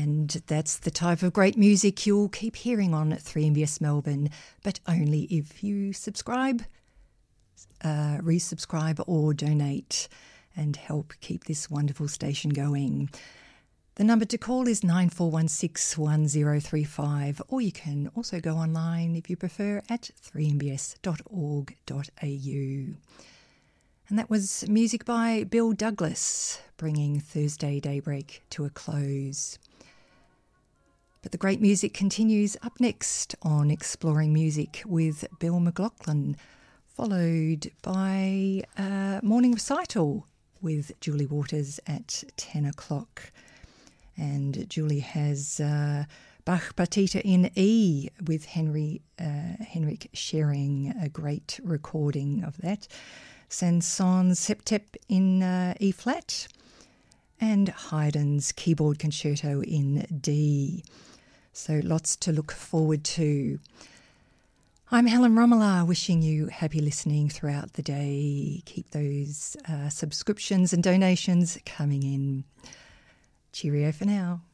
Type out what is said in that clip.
And that's the type of great music you'll keep hearing on 3MBS Melbourne, but only if you subscribe, resubscribe or donate and help keep this wonderful station going. The number to call is 9416 1035, or you can also go online if you prefer at 3mbs.org.au. And that was music by Bill Douglas, bringing Thursday Daybreak to a close. But the great music continues up next on Exploring Music with Bill McLaughlin, followed by Morning Recital with Julie Waters at 10 o'clock. And Julie has Bach Partita in E with Henrik sharing a great recording of that. Saint-Saëns Septet in E-flat, and Haydn's Keyboard Concerto in D. So lots to look forward to. I'm Helen Romola, wishing you happy listening throughout the day. Keep those subscriptions and donations coming in. Cheerio for now.